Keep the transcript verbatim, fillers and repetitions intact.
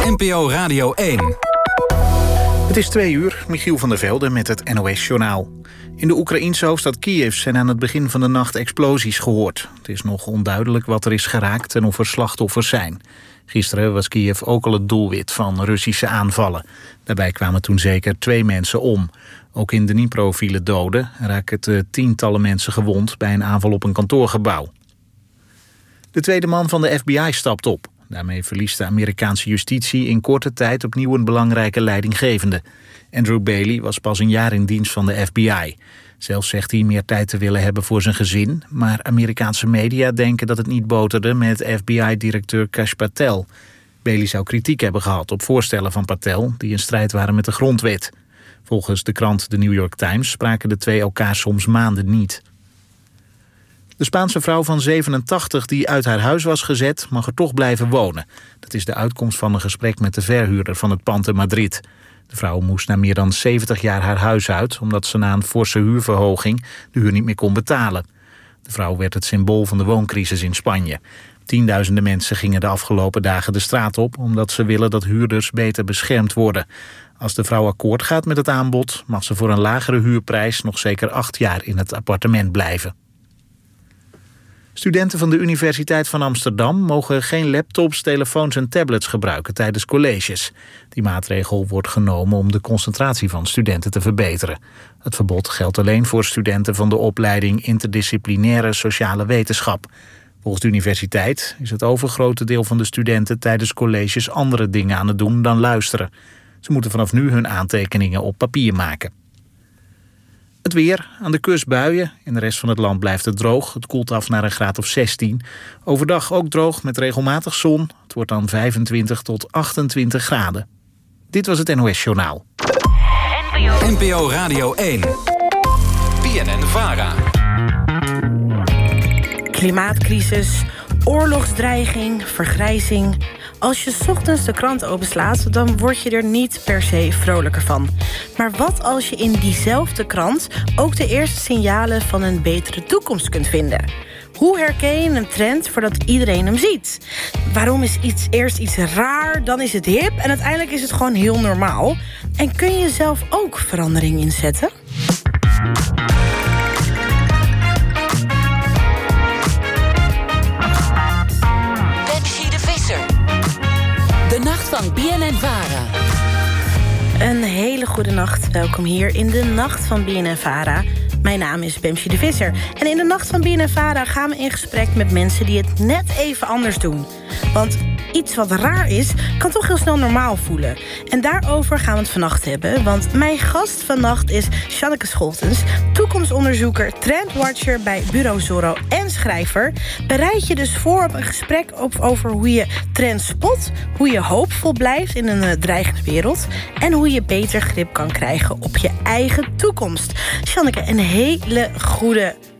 N P O Radio één. Het is twee uur, Michiel van der Velde met het N O S-journaal. In de Oekraïense hoofdstad Kiev zijn aan het begin van de nacht explosies gehoord. Het is nog onduidelijk wat er is geraakt en of er slachtoffers zijn. Gisteren was Kiev ook al het doelwit van Russische aanvallen. Daarbij kwamen toen zeker twee mensen om. Ook in Dnipro vielen doden en raakten tientallen mensen gewond bij een aanval op een kantoorgebouw. De tweede man van de F B I stapt op. Daarmee verliest de Amerikaanse justitie in korte tijd opnieuw een belangrijke leidinggevende. Andrew Bailey was pas een jaar in dienst van de F B I. Zelf zegt hij meer tijd te willen hebben voor zijn gezin, maar Amerikaanse media denken dat het niet boterde met F B I-directeur Kash Patel. Bailey zou kritiek hebben gehad op voorstellen van Patel die in strijd waren met de grondwet. Volgens de krant The New York Times spraken de twee elkaar soms maanden niet. De Spaanse vrouw van zevenentachtig die uit haar huis was gezet mag er toch blijven wonen. Dat is de uitkomst van een gesprek met de verhuurder van het pand in Madrid. De vrouw moest na meer dan zeventig jaar haar huis uit omdat ze na een forse huurverhoging de huur niet meer kon betalen. De vrouw werd het symbool van de wooncrisis in Spanje. Tienduizenden mensen gingen de afgelopen dagen de straat op omdat ze willen dat huurders beter beschermd worden. Als de vrouw akkoord gaat met het aanbod mag ze voor een lagere huurprijs nog zeker acht jaar in het appartement blijven. Studenten van de Universiteit van Amsterdam mogen geen laptops, telefoons en tablets gebruiken tijdens colleges. Die maatregel wordt genomen om de concentratie van studenten te verbeteren. Het verbod geldt alleen voor studenten van de opleiding Interdisciplinaire Sociale Wetenschap. Volgens de universiteit is het overgrote deel van de studenten tijdens colleges andere dingen aan het doen dan luisteren. Ze moeten vanaf nu hun aantekeningen op papier maken. Het weer, aan de kust buien. In de rest van het land blijft het droog. Het koelt af naar een graad of zestien. Overdag ook droog met regelmatig zon. Het wordt dan vijfentwintig tot achtentwintig graden. Dit was het N O S-journaal. N P O Radio één. B N N-Vara. Klimaatcrisis, oorlogsdreiging, vergrijzing. Als je 's ochtends de krant openslaat, dan word je er niet per se vrolijker van. Maar wat als je in diezelfde krant ook de eerste signalen van een betere toekomst kunt vinden? Hoe herken je een trend voordat iedereen hem ziet? Waarom is iets eerst iets raar, dan is het hip en uiteindelijk is het gewoon heel normaal? En kun je zelf ook verandering inzetten? De nacht van B N N-Vara. Een hele goede nacht. Welkom hier in de nacht van B N N-Vara. Mijn naam is Bemsje de Visser. En in de nacht van B N N-Vara gaan we in gesprek met mensen die het net even anders doen. Want iets wat raar is, kan toch heel snel normaal voelen. En daarover gaan we het vannacht hebben. Want mijn gast vannacht is Sjanneke Scholtens, toekomstonderzoeker, trendwatcher bij Bureau Zorro en schrijver. Bereid je dus voor op een gesprek over hoe je trends spot, hoe je hoopvol blijft in een dreigende wereld en hoe je beter grip kan krijgen op je eigen toekomst. Sjanneke, een hele goede